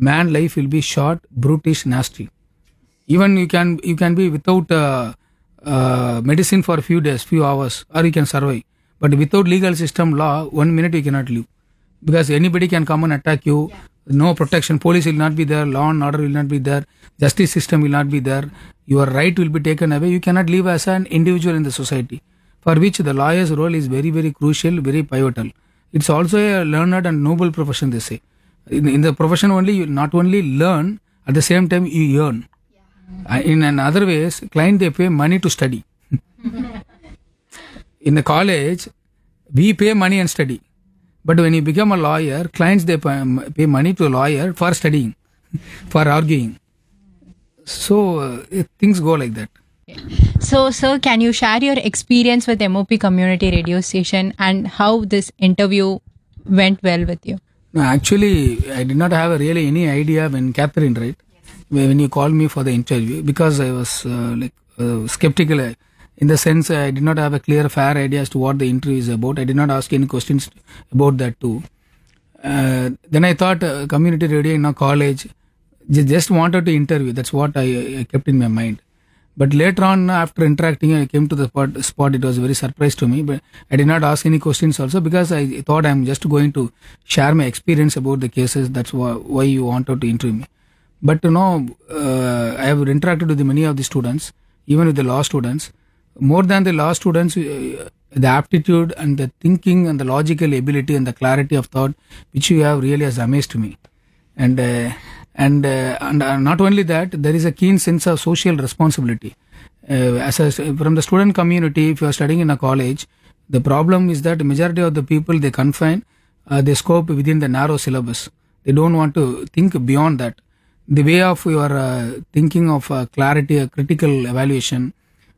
man life will be short, brutish, nasty. Even you can be without medicine for a few days, few hours, or you can survive. But without legal system law, 1 minute you cannot live, because anybody can come and attack you. No protection. Police will not be there. Law and order will not be there. Justice system will not be there. Your right will be taken away. You cannot live as an individual in the society, for which the lawyer's role is very, very crucial, very pivotal. It's also a learned and noble profession, they say. In the profession only, you not only learn, at the same time you earn. In another ways, client, they pay money to study. In the college, we pay money and study. But when you become a lawyer, clients, they pay money to a lawyer for studying, for arguing. So things go like that. So, sir, can you share your experience with MOP Community Radio Station and how this interview went well with you? No, actually, I did not have really any idea when Catherine, right? When you called me for the interview, because I was skeptical. In the sense, I did not have a clear, fair idea as to what the interview is about. I did not ask any questions about that too. Then I thought community radio in a college, just wanted to interview. That's what I kept in my mind. But later on, after interacting, I came to the spot. It was a very surprise to me. But I did not ask any questions also, because I thought I'm just going to share my experience about the cases. That's why you wanted to interview me. But I have interacted with many of the students, even with the law students. More than the law students, the aptitude and the thinking and the logical ability and the clarity of thought which you have really has amazed me. And not only that, there is a keen sense of social responsibility. From the student community, if you are studying in a college, the problem is that majority of the people, they confine the scope within the narrow syllabus. They don't want to think beyond that. The way of your thinking of clarity, a critical evaluation,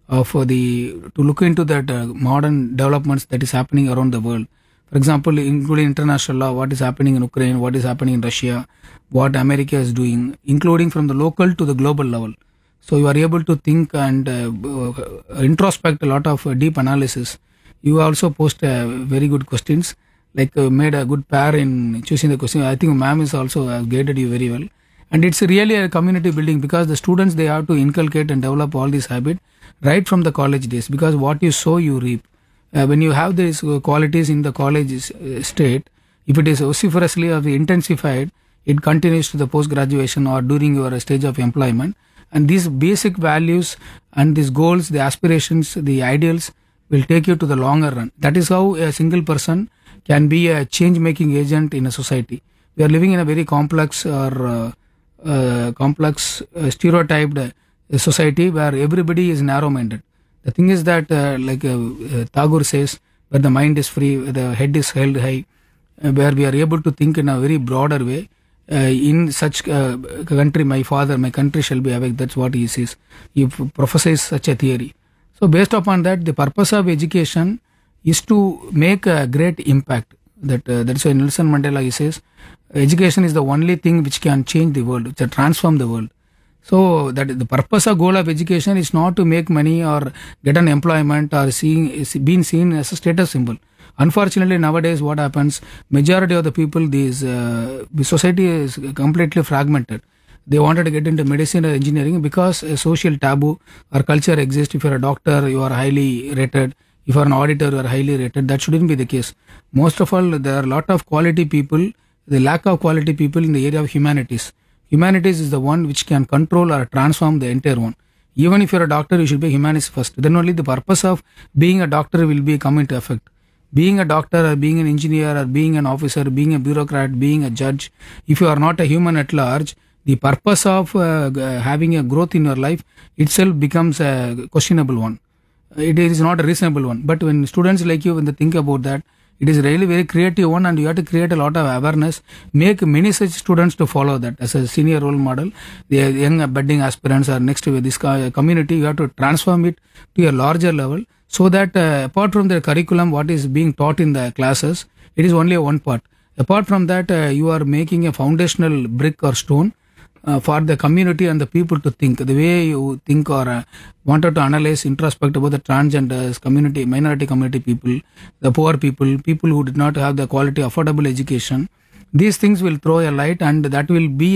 to look into that modern developments that is happening around the world. For example, including international law, what is happening in Ukraine, what is happening in Russia, what America is doing, including from the local to the global level. So you are able to think and introspect a lot of deep analysis. You also post very good questions, like made a good pair in choosing the question. I think ma'am is also guided you very well. And it's really a community building, because the students, they have to inculcate and develop all these habits right from the college days, because what you sow, you reap. When you have these qualities in the college state, if it is vociferously or intensified, it continues to the post-graduation or during your stage of employment. And these basic values and these goals, the aspirations, the ideals will take you to the longer run. That is how a single person can be a change-making agent in a society. We are living in a very complex or stereotyped society where everybody is narrow-minded. The thing is that, Tagore says, where the mind is free, where the head is held high, where we are able to think in a very broader way. In such country, my country shall be awake. That's what he says. He prophesies such a theory. So based upon that, the purpose of education is to make a great impact. That's why Nelson Mandela, he says, education is the only thing which can change the world, which can transform the world. So that the purpose or goal of education is not to make money or get an employment or being seen as a status symbol. Unfortunately, nowadays what happens, majority of the people, the society is completely fragmented. They wanted to get into medicine or engineering because a social taboo or culture exists. If you're a doctor, you are highly rated. If you're an auditor, you are highly rated. That shouldn't be the case. Most of all, there are a lot of quality people, the lack of quality people in the area of humanities. Humanities is the one which can control or transform the entire one. Even if you're a doctor, you should be humanities first. Then only the purpose of being a doctor will be come into effect. Being a doctor or being an engineer or being an officer, being a bureaucrat, being a judge, if you are not a human at large, the purpose of having a growth in your life itself becomes a questionable one. It is not a reasonable one. But when students like you, when they think about that, it is really very creative one, and you have to create a lot of awareness, make many such students to follow that as a senior role model. The young budding aspirants are next to this community. You have to transform it to a larger level, so that apart from the curriculum, what is being taught in the classes, it is only one part. Apart from that, you are making a foundational brick or stone for the community and the people to think. The way you think or wanted to analyze, introspect about the transgenders community, minority community people, the poor people, people who did not have the quality affordable education, these things will throw a light, and that will be